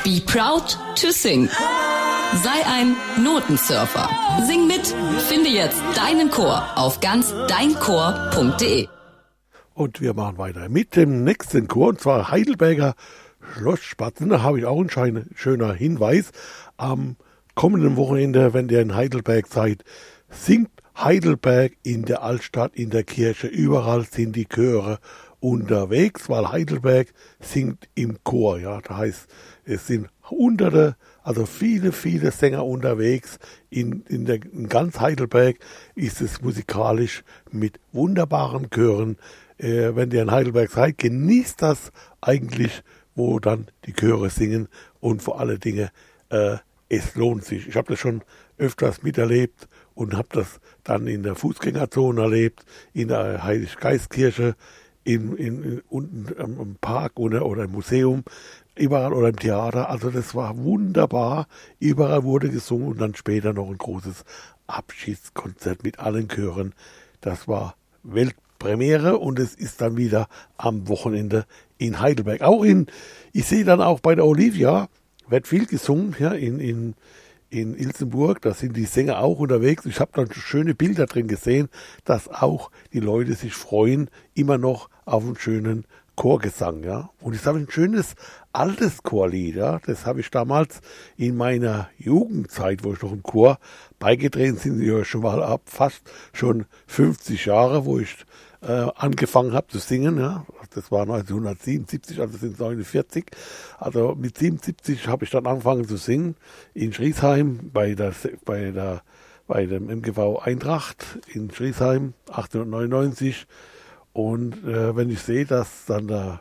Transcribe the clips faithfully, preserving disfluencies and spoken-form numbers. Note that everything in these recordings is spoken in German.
Be proud to sing. Sei ein Notensurfer. Sing mit. Finde jetzt deinen Chor auf ganz dein chor punkt de. Und wir machen weiter mit dem nächsten Chor, und zwar Heidelberger Schlossspatzen. Da habe ich auch einen schöner Hinweis. Am kommenden Wochenende, wenn ihr in Heidelberg seid, singt Heidelberg in der Altstadt, in der Kirche. Überall sind die Chöre unterwegs, weil Heidelberg singt im Chor. Ja, das heißt, es sind hunderte, also viele, viele Sänger unterwegs. In, in, der, in ganz Heidelberg ist es musikalisch mit wunderbaren Chören. Äh, wenn ihr in Heidelberg seid, genießt das eigentlich, wo dann die Chöre singen, und vor allen Dingen, äh, es lohnt sich. Ich habe das schon öfters miterlebt und habe das dann in der Fußgängerzone erlebt, in der Heiliggeistkirche, in, in, in, unten im Park oder, oder im Museum, überall, oder im Theater. Also das war wunderbar. Überall wurde gesungen und dann später noch ein großes Abschiedskonzert mit allen Chören. Das war Weltpremiere, und es ist dann wieder am Wochenende in Heidelberg. Auch in, ich sehe dann auch bei der Olivia, wird viel gesungen, ja, in, in, in Ilsenburg. Da sind die Sänger auch unterwegs. Ich habe dann schöne Bilder drin gesehen, dass auch die Leute sich freuen, immer noch auf einen schönen Chorgesang, ja. Und jetzt habe ich ein schönes altes Chorlied, ja. Das habe ich damals in meiner Jugendzeit, wo ich noch im Chor beigetreten sind, ja schon mal ab fast schon fünfzig Jahre, wo ich äh, angefangen habe zu singen, ja. Das war neunzehnhundertsiebenundsiebzig, also sind es neunundvierzig. Also mit siebenundsiebzig habe ich dann angefangen zu singen in Schriesheim bei der bei der bei dem M G V Eintracht in Schriesheim achtzehnhundertneunundneunzig. Und äh, wenn ich sehe, dass dann der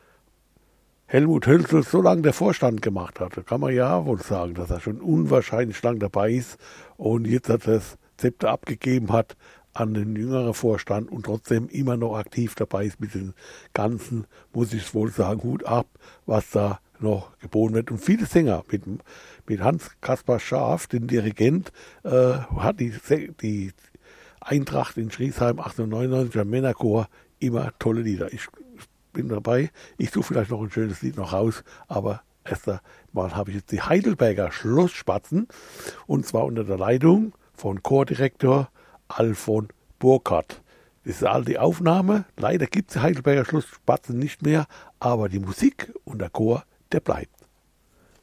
Helmut Hölzel so lange der Vorstand gemacht hat, da kann man ja wohl sagen, dass er schon unwahrscheinlich lang dabei ist und jetzt hat das Zepter abgegeben hat an den jüngeren Vorstand und trotzdem immer noch aktiv dabei ist mit den ganzen, muss ich wohl sagen, Hut ab, was da noch geboten wird. Und viele Sänger, mit, mit Hans-Kaspar Scharf, den Dirigent, äh, hat die, die Eintracht in Schriesheim achtzehnhundertneunundneunzig, der Männerchor, immer tolle Lieder. Ich bin dabei, ich suche vielleicht noch ein schönes Lied noch raus, aber erst einmal habe ich jetzt die Heidelberger Schlossspatzen, und zwar unter der Leitung von Chordirektor Alfon Burkhardt. Das ist eine alte Aufnahme, leider gibt es die Heidelberger Schlossspatzen nicht mehr, aber die Musik und der Chor, der bleibt.